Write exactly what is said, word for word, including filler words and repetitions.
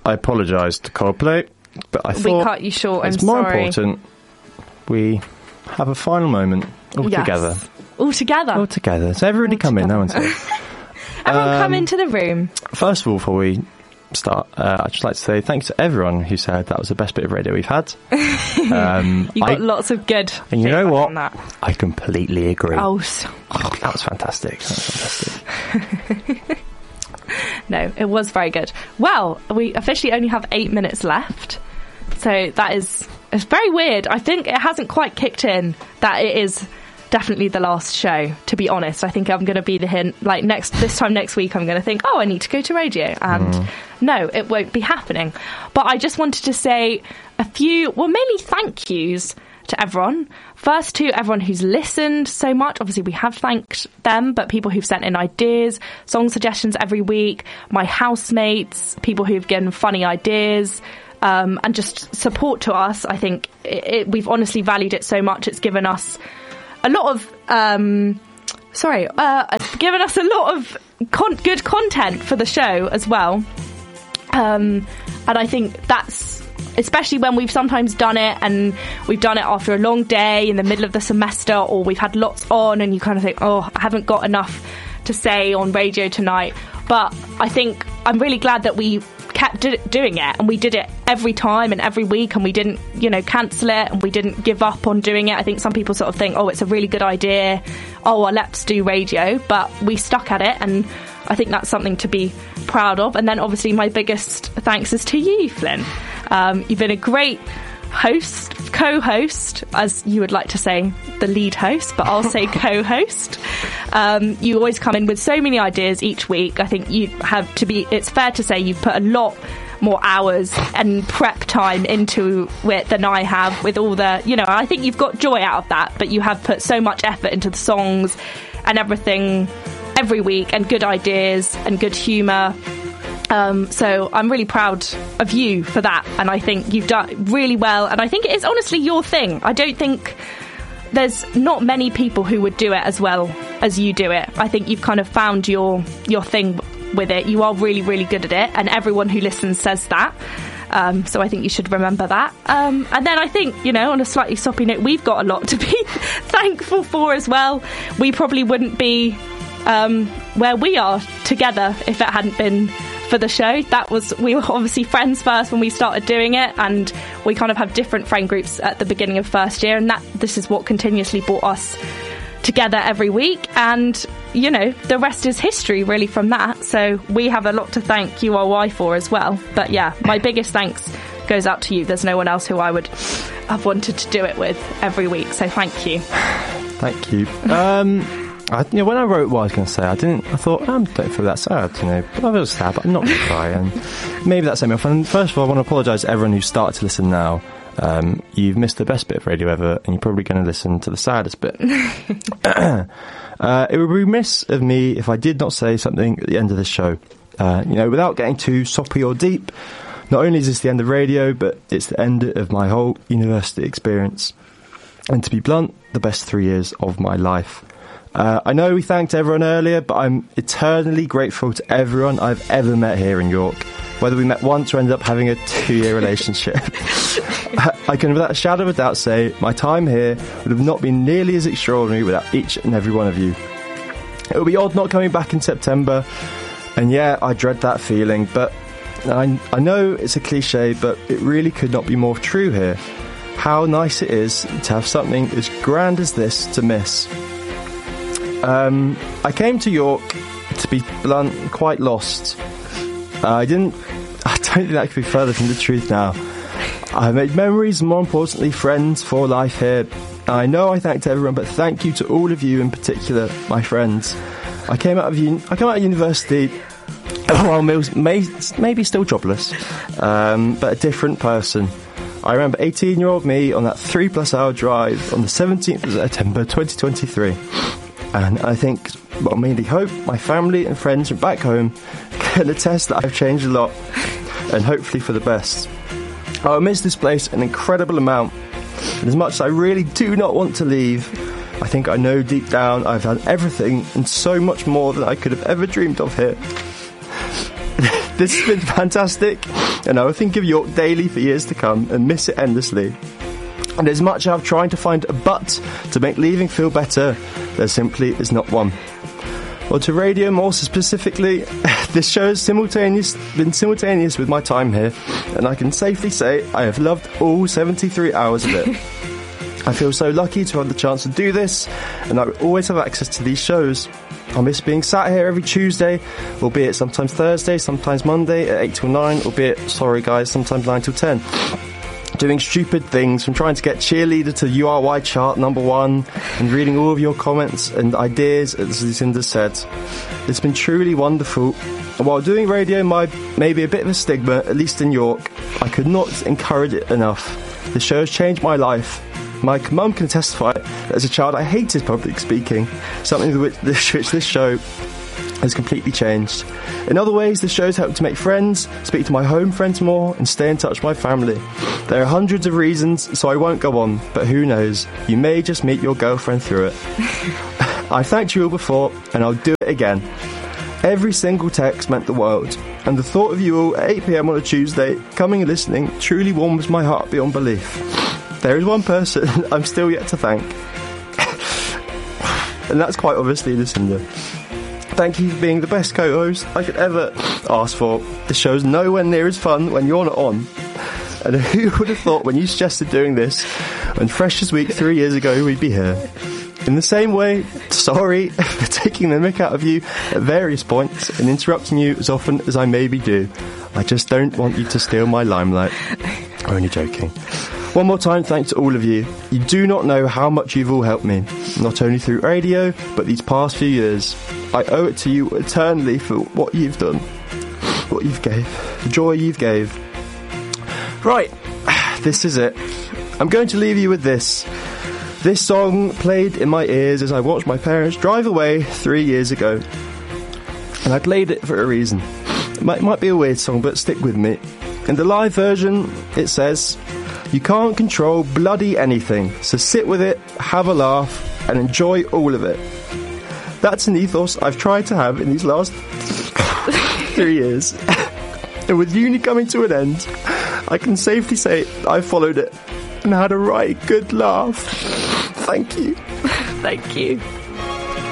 I apologise to Coldplay, but I thought we cut you short. it's I'm more sorry. important we have a final moment all yes. together. All together. All together. So everybody all come together. in. No one's here. Everyone um, come into the room. First of all, before we start, uh, I'd just like to say thanks to everyone who said that was the best bit of radio we've had. Um, you got I, lots of good. And you know what? That. I completely agree. Oh, so oh, that was fantastic. That was fantastic. No, it was very good. Well, we officially only have eight minutes left. So that is it's very weird. I think it hasn't quite kicked in that it is definitely the last show, to be honest. I think I'm going to be the hint, like next this time next week I'm going to think, oh, I need to go to radio, and mm. no, it won't be happening. But I just wanted to say a few, well, mainly thank yous to everyone. First to everyone who's listened so much. Obviously we have thanked them, but people who've sent in ideas, song suggestions every week, my housemates, people who've given funny ideas, um, and just support to us. I think it, it, we've honestly valued it so much. It's given us a lot of, um, sorry, uh, it's given us a lot of con- good content for the show as well. Um, and I think that's, especially when we've sometimes done it and we've done it after a long day in the middle of the semester, or we've had lots on and you kind of think, oh, I haven't got enough to say on radio tonight. But I think I'm really glad that we kept do- doing it, and we did it every time and every week, and we didn't, you know, cancel it, and we didn't give up on doing it. I think some people sort of think, oh, it's a really good idea, oh, well, let's do radio, but we stuck at it, and I think that's something to be proud of. And then obviously my biggest thanks is to you, Flynn. Um, you've been a great host, co-host, as you would like to say, the lead host, but I'll say co-host. Um, you always come in with so many ideas each week. I think you have to be, it's fair to say you've put a lot more hours and prep time into it than I have with all the, you know, I think you've got joy out of that, but you have put so much effort into the songs and everything every week, and good ideas and good humour. Um, so I'm really proud of you for that, and I think you've done really well, and I think it is honestly your thing. I don't think there's not many people who would do it as well as you do it. I think you've kind of found your your thing with it. You are really, really good at it, and everyone who listens says that. Um, so I think you should remember that. Um, and then I think, you know, on a slightly soppy note, we've got a lot to be thankful for as well. We probably wouldn't be um, where we are together if it hadn't been for the show. That was, we were obviously friends first when we started doing it, and we kind of have different friend groups at the beginning of first year, and that this is what continuously brought us together every week. And, you know, the rest is history really from that. So we have a lot to thank U R Y for as well. But yeah, my biggest thanks goes out to you. There's no one else who I would have wanted to do it with every week. So thank you. Thank you. Um, I, you know, when I wrote what I was going to say, I didn't. I thought, I don't feel that sad, you know. But I feel sad, but I'm not going to cry, and maybe that set me off. And first of all, I want to apologise to everyone who started to listen now. Um, you've missed the best bit of radio ever, and you're probably going to listen to the saddest bit. uh, it would be remiss of me if I did not say something at the end of this show. Uh, you know, without getting too soppy or deep. Not only is this the end of radio, but it's the end of my whole university experience. And to be blunt, the best three years of my life. Uh, I know we thanked everyone earlier, but I'm eternally grateful to everyone I've ever met here in York. Whether we met once or ended up having a two-year relationship. I can without a shadow of a doubt say my time here would have not been nearly as extraordinary without each and every one of you. It would be odd not coming back in September, and yeah, I dread that feeling, but I, I know it's a cliche, but it really could not be more true here. How nice it is to have something as grand as this to miss. Um, I came to York, to be blunt, quite lost. Uh, I didn't, I don't think that could be further from the truth now. I made memories, and more importantly, friends for life here. I know I thanked everyone, but thank you to all of you in particular, my friends. I came out of uni- I came out of university, well, may, maybe still jobless, um, but a different person. I remember eighteen-year-old me on that three-plus-hour drive on the seventeenth of September twenty twenty-three. And I think, well, mainly hope my family and friends from back home can attest that I've changed a lot, and hopefully for the best. I'll miss this place an incredible amount, and as much as I really do not want to leave, I think I know deep down I've done everything and so much more than I could have ever dreamed of here. This has been fantastic, and I will think of York daily for years to come and miss it endlessly. And as much as I'm trying to find a but to make leaving feel better, there simply is not one. Well, to radio more specifically, this show has simultaneous, been simultaneous with my time here, and I can safely say I have loved all seventy-three hours of it. I feel so lucky to have the chance to do this, and I will always have access to these shows. I miss being sat here every Tuesday, albeit sometimes Thursday, sometimes Monday at eight till nine, albeit, sorry guys, sometimes nine till ten. Doing stupid things, from trying to get Cheerleader to U R Y chart number one, and reading all of your comments and ideas, as Lucinda said. It's been truly wonderful. And while doing radio might maybe a bit of a stigma, at least in York, I could not encourage it enough. The show has changed my life. My mum can testify that as a child I hated public speaking, something which which this show has completely changed. In other ways, the show's helped to make friends, speak to my home friends more, and stay in touch with my family. There are hundreds of reasons, so I won't go on, but who knows, you may just meet your girlfriend through it. I thanked you all before, and I'll do it again. Every single text meant the world, and the thought of you all at eight p.m. on a Tuesday, coming and listening, truly warms my heart beyond belief. There is one person I'm still yet to thank, and that's quite obviously Lucinda. Thank you for being the best co-host I could ever ask for. The show's nowhere near as fun when you're not on. And who would have thought when you suggested doing this, when Freshers Week three years ago, we'd be here. In the same way, sorry for taking the mick out of you at various points and interrupting you as often as I maybe do. I just don't want you to steal my limelight. Only joking. One more time, thanks to all of you. You do not know how much you've all helped me, not only through radio, but these past few years. I owe it to you eternally for what you've done, what you've gave, the joy you've gave. Right, this is it. I'm going to leave you with this. This song played in my ears as I watched my parents drive away three years ago. And I played it for a reason. It might, might be a weird song, but stick with me. In the live version, it says, "You can't control bloody anything, so sit with it, have a laugh, and enjoy all of it." That's an ethos I've tried to have in these last three years. And with uni coming to an end, I can safely say I followed it and had a right good laugh. Thank you. Thank you.